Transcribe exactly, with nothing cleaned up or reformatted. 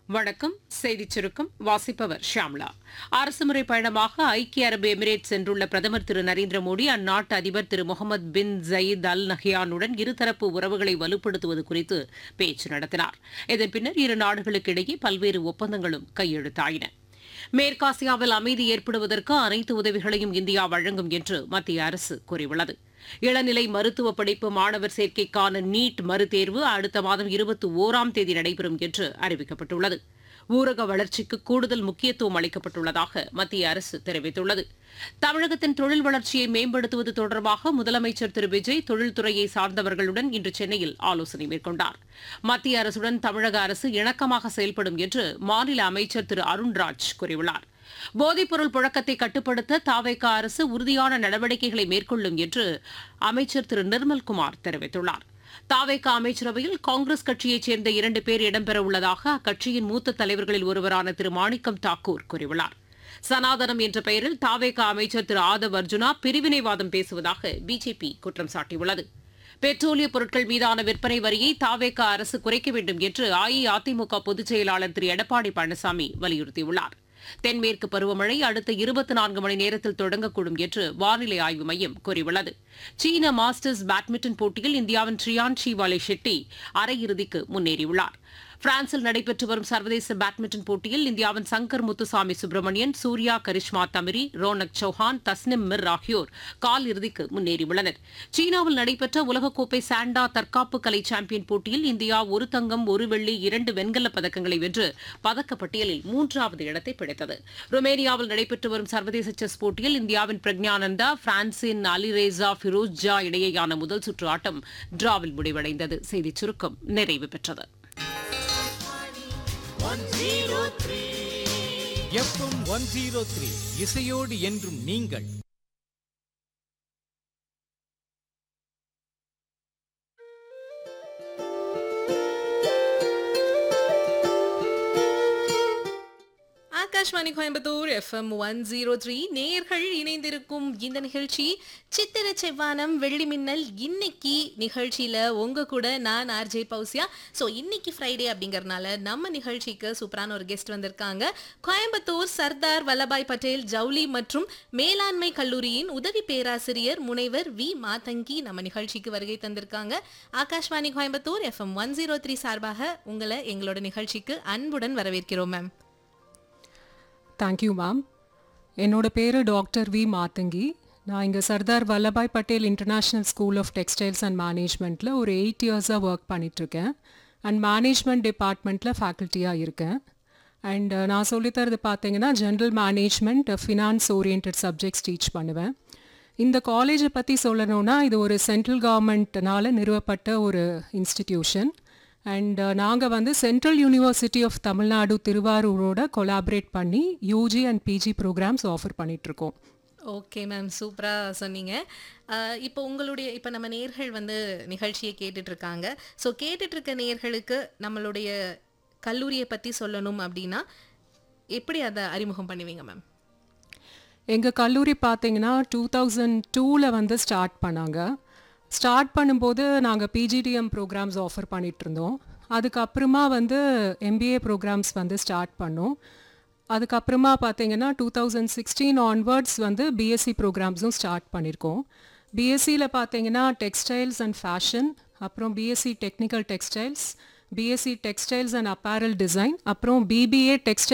வணக்கம். செய்திச் சுருக்கம் வாசிப்பவர் ஷியாம்லா. அரசுமுறை பயணமாக ஐக்கிய அரபு எமிரேட் சென்றுள்ள பிரதமர் திரு நரேந்திர மோடி அந்நாட்டு அதிபர் திரு முகமது பின் ஜயீத் அல் நஹ்யானுடன் இருதரப்பு உறவுகளை வலுப்படுத்துவது குறித்து பேச்சு நடத்தினார். இதன் பின்னர் இரு நாடுகளுக்கு இடையே பல்வேறு ஒப்பந்தங்களும் கையெழுத்தாயின. மேற்காசியாவில் அமைதி ஏற்படுவதற்கு அனைத்து உதவிகளையும் இந்தியா வழங்கும் என்று மத்திய அரசு கூறியுள்ளது. இளநிலை மருத்துவ படிப்பு மாணவர் சேர்க்கைக்கான நீட் மறுதேர்வு அடுத்த மாதம் இருபத்தி ஓராம் தேதி நடைபெறும் என்று அறிவிக்கப்பட்டுள்ளது. ஊரக வளர்ச்சிக்கு கூடுதல் முக்கியத்துவம் அளிக்கப்பட்டுள்ளதாக மத்திய அரசு தெரிவித்துள்ளது. தமிழகத்தின் தொழில் வளர்ச்சியை மேம்படுத்துவது தொடர்பாக முதலமைச்சர் திரு விஜய் தொழில்துறையை சார்ந்தவர்களுடன் இன்று சென்னையில் ஆலோசனை மேற்கொண்டார். மத்திய அரசுடன் தமிழக அரசு இணக்கமாக செயல்படும் என்று மாநில அமைச்சர் திரு அருண்ராஜ் கூறியுள்ளார். போதைப்பொருள் புழக்கத்தை கட்டுப்படுத்த தாவேக அரசு உறுதியான நடவடிக்கைகளை மேற்கொள்ளும் என்று அமைச்சர் திரு நிர்மல்குமார் தெரிவித்துள்ளார். தாவேக அமைச்சரவையில் காங்கிரஸ் கட்சியைச் சேர்ந்த இரண்டு பேர் இடம்பெறவுள்ளதாக அக்கட்சியின் மூத்த தலைவர்களில் ஒருவரான திரு மாணிக்கம் தாக்கூர் கூறியுள்ளார். சனாதனம் என்ற பெயரில் தாவேக அமைச்சர் திரு ஆதவ் அர்ஜுனா பிரிவினைவாதம் பேசுவதாக பிஜேபி குற்றம் சாட்டியுள்ளது. பெட்ரோலிய பொருட்கள் மீதான விற்பனை வரியை தாவேக அரசு குறைக்க வேண்டும் என்று அஇஅதிமுக பொதுச் செயலாளர் திரு எடப்பாடி பழனிசாமி வலியுறுத்தியுள்ளார். தென்மேற்கு பருவமழை அடுத்த இருபத்தி நான்கு மணி நேரத்தில் தொடங்கக்கூடும் என்று வானிலை ஆய்வு மையம் கூறியுள்ளது. சீன மாஸ்டர்ஸ் பேட்மிண்டன் போட்டியில் இந்தியாவின் ட்ரியான்ஷி வாலே ஷெட்டி அரையிறுதிக்கு முன்னேறியுள்ளார். பிரான்சில் நடைபெற்று வரும் சர்வதேச பேட்மிண்டன் போட்டியில் இந்தியாவின் சங்கர் முத்துசாமி சுப்பிரமணியன், சூர்யா கரிஷ்மா தமிரி, ரோனக் சௌஹான், தஸ்னிம் மிர் ஆகியோர் கால் இறுதிக்கு முன்னேறியுள்ளனர். சீனாவில் நடைபெற்ற உலகக்கோப்பை சாண்டா தற்காப்பு கலை சாம்பியன் போட்டியில் இந்தியா ஒரு தங்கம், ஒரு வெள்ளி, இரண்டு வெண்கலப் பதக்கங்களை வென்று பதக்கப்பட்டியலில் மூன்றாவது இடத்தை பிடித்தது. ருமேனியாவில் நடைபெற்று வரும் சர்வதேச செஸ் போட்டியில் இந்தியாவின் பிரக்ஞானந்தா, பிரான்சின் அலிரேசா ஃபிரோஸ்ஜா இடையேயான முதல் சுற்று ஆட்டம் டிராவில் முடிவடைந்தது. செய்திச் சுருக்கம் நிறைவு பெற்றது. எஃப்எம் ஒன் ஜீரோ த்ரீ இசையோடு என்றும் நீங்கள். Akashvani Coimbatore FM one zero three நேயர்கள் இணைந்திருக்கும் இந்த நிகழ்ச்சி சித்திர செவ்வானம் வெள்ளி மின்னல். இன்னைக்கு நிகழ்ச்சியில உங்க கூட நான் ஆர்ஜே பௌசியா. ஸோ இன்னைக்கு ஃப்ரைடே அப்படிங்கறதுனால நம்ம நிகழ்ச்சிக்கு சூப்பரான ஒரு கெஸ்ட் வந்திருக்காங்க. கோயம்புத்தூர் சர்தார் வல்லபாய் பட்டேல் ஜவுளி மற்றும் மேலாண்மை கல்லூரியின் உதவி பேராசிரியர் முனைவர் வி மாதங்கி நம்ம நிகழ்ச்சிக்கு வருகை தந்திருக்காங்க. Akashvani Coimbatore FM one zero three சார்பாக உங்களை எங்களோட நிகழ்ச்சிக்கு அன்புடன் வரவேற்கிறோம் மேம். Thank you ma'am. என்னோட பேர் டாக்டர் வி மாத்தங்கி. நான் இங்கே Sardar Vallabhbhai Patel international school of textiles and மேனேஜ்மெண்ட்டில் ஒரு எயிட் இயர்ஸாக ஒர்க் பண்ணிகிட்ருக்கேன். அண்ட் மேனேஜ்மெண்ட் டிபார்ட்மெண்ட்டில் ஃபேக்கல்ட்டியாக இருக்கேன். அண்ட் நான் சொல்லித்தரது பார்த்தீங்கன்னா general management, finance orient subjects teach பண்ணுவேன். இந்த காலேஜை பற்றி சொல்லணுன்னா இது ஒரு சென்ட்ரல் கவர்மெண்ட்னால் நிறுவப்பட்ட ஒரு இன்ஸ்டிடியூஷன். அண்ட் நாங்கள் வந்து central university of Tamil Nadu திருவாரூரோட collaborate பண்ணி UG and PG programs offer பண்ணிகிட்ருக்கோம். ஓகே மேம், சூப்பராக சொன்னீங்க. இப்போ உங்களுடைய இப்போ நம்ம நேயர்கள் வந்து நிகழ்ச்சியை கேட்டுட்ருக்காங்க. ஸோ கேட்டுட்ருக்க நேயர்களுக்கு நம்மளுடைய கல்லூரியை பற்றி சொல்லணும் அப்படின்னா எப்படி அதை அறிமுகம் பண்ணுவீங்க மேம்? எங்கள் கல்லூரி பார்த்தீங்கன்னா டூ தௌசண்ட் டூவில் வந்து ஸ்டார்ட் பண்ணாங்க. ஸ்டார்ட் பண்ணும்போது நாங்கள் பிஜிடிஎம் ப்ரோக்ராம்ஸ் ஆஃபர் பண்ணிகிட்ருந்தோம். அதுக்கப்புறமா வந்து எம்பிஏ ப்ரோக்ராம்ஸ் வந்து ஸ்டார்ட் பண்ணோம். அதுக்கப்புறமா பார்த்தீங்கன்னா டூ தௌசண்ட் சிக்ஸ்டீன் ஆன்வர்ட்ஸ் வந்து பிஎஸ்சி ப்ரோக்ராம்ஸும் ஸ்டார்ட் பண்ணியிருக்கோம். பிஎஸ்சியில் பார்த்தீங்கன்னா டெக்ஸ்டைல்ஸ் அண்ட் ஃபேஷன், அப்புறம் BSc technical textiles, BSc textiles and apparel design, அப்புறம் பிபிஏ டெக்ஸ்டைல்